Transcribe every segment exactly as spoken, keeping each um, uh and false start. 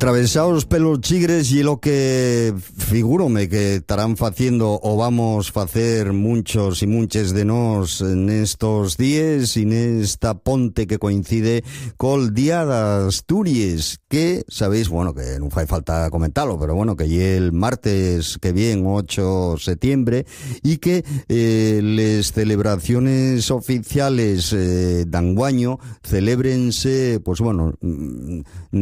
Atravesados pelos chigres y lo que figúrome que estarán faciendo o vamos facer muchos y muchos de nos en estos días y en esta ponte que coincide col Día de Asturias, que sabéis, bueno, que no fai falta comentarlo, pero bueno, que lle el martes que viene, ocho de septiembre, y que eh, les celebraciones oficiales eh, d'anguaño celébrense, pues bueno, en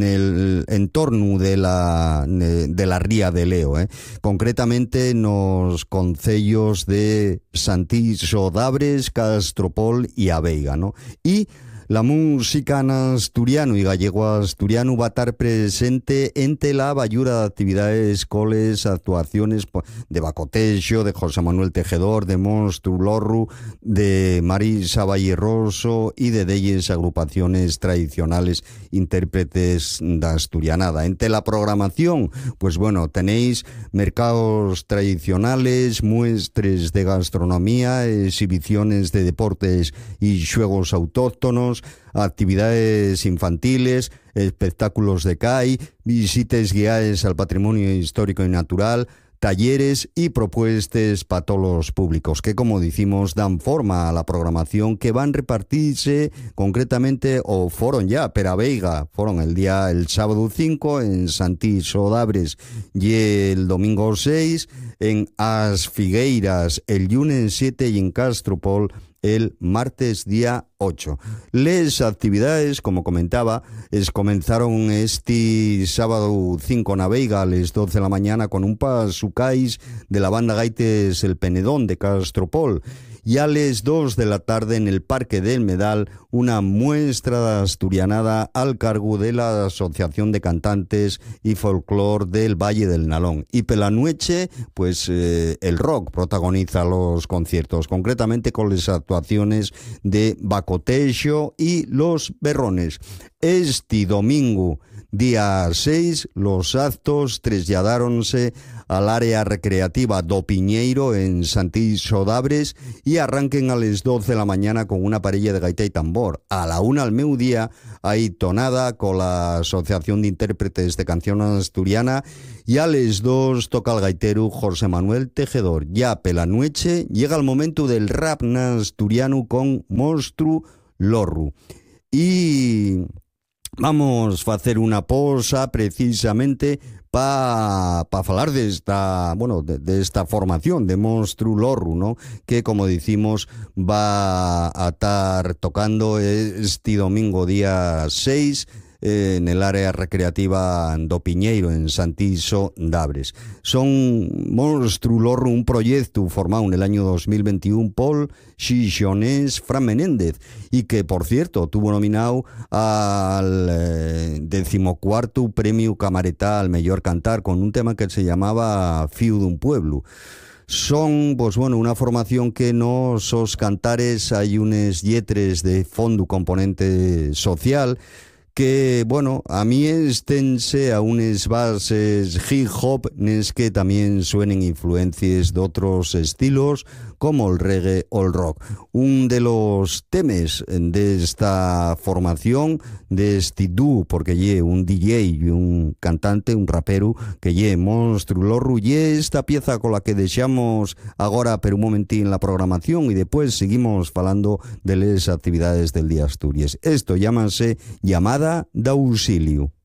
el entorno de la de la ría de Leo, eh. concretamente nos concellos de Santiso d'Abres, Castropol y A Veiga, ¿no? Y la música en asturiano y gallego asturiano va a estar presente entre la bayura de actividades, coles, actuaciones de Bacotejo, de José Manuel Tejedor, de Monstru Lorru, de Marisa Valleroso y de delles agrupaciones tradicionales, intérpretes de asturianada. Entre la programación, pues bueno, tenéis mercados tradicionales, muestres de gastronomía, exhibiciones de deportes y juegos autóctonos, actividades infantiles, espectáculos de C A I, visitas guiadas al patrimonio histórico y natural, talleres y propuestas para todos los públicos que, como decimos, dan forma a la programación que van a repartirse concretamente, o fueron ya, pero a Veiga, fueron el día, el sábado cinco, en Santiso d'Abres y el domingo seis, en As Figueiras el lunes siete y en Castropol el martes día ocho. Les actividades, como comentaba, es comenzaron este sábado cinco na Veiga a las doce de la mañana con un pasucais de la banda Gaites El Penedón de Castropol, y a las dos de la tarde en el Parque del Medal una muestra de asturianada al cargo de la Asociación de Cantantes y Folclor del Valle del Nalón. Y por la noche, pues eh, el rock protagoniza los conciertos, concretamente con las actuaciones de Bacotejo y Los Berrones. Este domingo, día seis, los actos trasladáronse al área recreativa do Piñeiro en Santiso d'Abres y arranquen a las doce de la mañana con una parella de gaita y tambor. A la una al mediodía hay tonada con la Asociación de Intérpretes de Canción Asturiana y a las dos toca el gaitero José Manuel Tejedor. Ya pe la noche llega el momento del rap asturiano con Monstru Lorru. Y vamos a hacer una pausa precisamente para pa hablar de esta, bueno, de, de esta formación de Monstru Lorru, ¿no? Que, como decimos, va a estar tocando este domingo día seis en el área recreativa do Piñeiro, en Santiso d'Abres. Son Monstru Lorru, un proyecto formado en el año dos mil veintiuno por Xixonés Fran Menéndez, y que, por cierto, tuvo nominado al eh, decimocuarto premio Camaretá al mejor cantar con un tema que se llamaba Fiu d'un Pueblo. Son, pues bueno, una formación que no sos cantares, hay unes lletres de fondo componente social, que, bueno, a mí estense a unas bases hip hop, nes que también suenen influencias de otros estilos como el reggae o el rock. Un de los temas de esta formación, de este dúo, porque lle un D J y un cantante, un rapero, que lle Monstru Lorru, lle esta pieza con la que deixamos agora per un momentín la programación y después seguimos falando de las actividades del Día Asturias. Esto llámase Llamada d'Auxilio.